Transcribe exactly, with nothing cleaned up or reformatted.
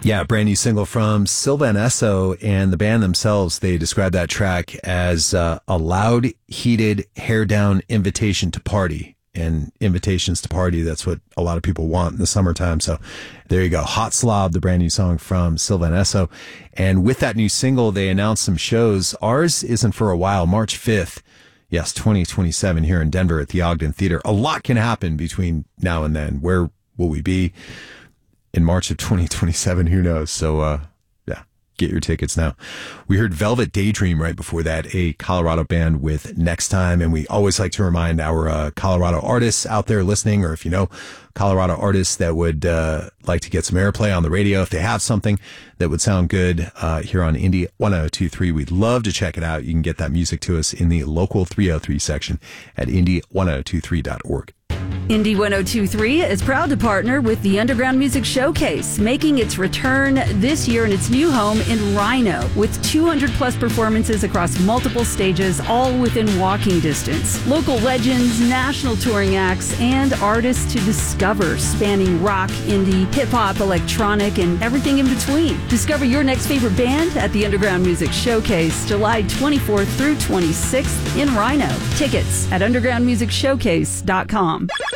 Yeah, brand new single from Silva and Esso, and the band themselves, they describe that track as uh, a loud, heated, hair-down invitation to party. And invitations to party, that's what a lot of people want in the summertime. So there you go. Hot Slob, the brand new song from Silva and Esso. And with that new single, they announced some shows. Ours isn't for a while, March fifth. Yes, twenty twenty-seven here in Denver at the Ogden Theater. A lot can happen between now and then. Where will we be in March of twenty twenty-seven? Who knows? So, uh, yeah, get your tickets now. We heard Velvet Daydream right before that, a Colorado band with Next Time. And we always like to remind our uh, Colorado artists out there listening, or if you know Colorado artists that would uh, like to get some airplay on the radio, if they have something that would sound good uh, here on Indie one oh two three, we'd love to check it out. You can get that music to us in the local three oh three section at indie ten twenty-three dot org. Indie ten twenty-three is proud to partner with the Underground Music Showcase, making its return this year in its new home in Rhino, with two hundred plus performances across multiple stages, all within walking distance. Local legends, national touring acts, and artists to discover, spanning rock, indie, hip-hop, electronic, and everything in between. Discover your next favorite band at the Underground Music Showcase, July twenty-fourth through twenty-sixth in Rhino. Tickets at underground music showcase dot com.